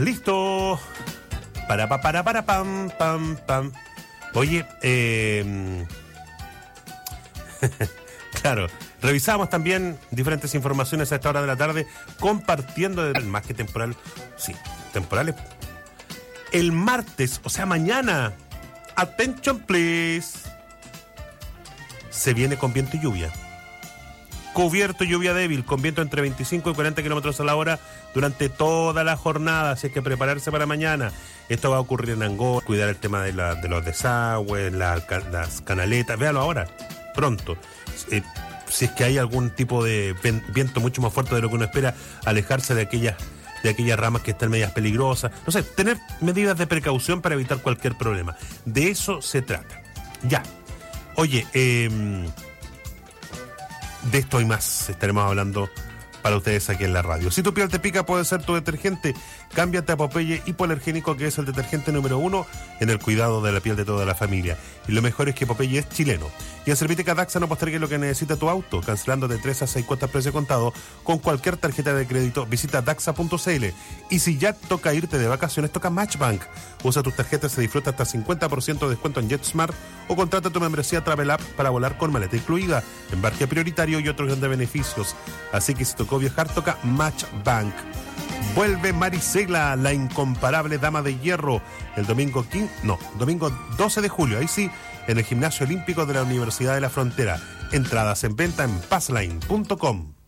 Listo. Para pam pam pam. Oye, claro, revisamos también diferentes informaciones a esta hora de la tarde, compartiendo más que temporal, sí, temporales. El martes, o sea, mañana, attention please, se viene con viento y lluvia. Cubierto, lluvia débil, con viento entre 25 y 40 kilómetros a la hora durante toda la jornada, así que prepararse para mañana. Esto va a ocurrir en Angol, cuidar el tema de los desagües, las canaletas, véalo ahora, pronto. Si es que hay algún tipo de viento mucho más fuerte de lo que uno espera, alejarse de aquellas ramas que están medias peligrosas. No sé, tener medidas de precaución para evitar cualquier problema. De eso se trata. Ya. Oye, de esto y más estaremos hablando para ustedes aquí en la radio. Si tu piel te pica, puede ser tu detergente. Cámbiate a Popeye Hipoalergénico, que es el detergente número 1 en el cuidado de la piel de toda la familia. Y lo mejor es que Popeye es chileno. Y en Serviteca Daxa no postergue lo que necesita tu auto, cancelando de 3 a 6 cuotas precio contado con cualquier tarjeta de crédito. Visita daxa.cl. Y si ya toca irte de vacaciones, toca Matchbank. Usa tus tarjetas y disfruta hasta 50% de descuento en JetSmart o contrata tu membresía Travel App para volar con maleta incluida, embarque prioritario y otros grandes beneficios. Así que si tocó viajar, toca Matchbank. Vuelve Marisela, la incomparable dama de hierro, el domingo 12 de julio, ahí sí, en el Gimnasio Olímpico de la Universidad de la Frontera. Entradas en venta en passline.com.